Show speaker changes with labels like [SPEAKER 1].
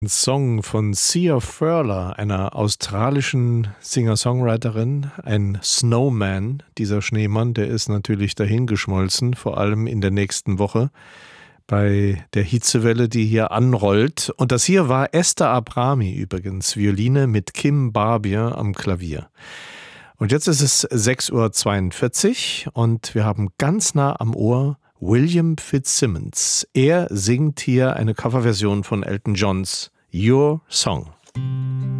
[SPEAKER 1] Ein Song von Sia Furler, einer australischen Singer-Songwriterin, ein Snowman. Dieser Schneemann, der ist natürlich dahingeschmolzen, vor allem in der nächsten Woche bei der Hitzewelle, die hier anrollt. Und das hier war Esther Abrami übrigens, Violine mit Kim Barbier am Klavier. Und jetzt ist es 6:42 Uhr und wir haben ganz nah am Ohr William Fitzsimmons. Er singt hier eine Coverversion von Elton Johns Your Song.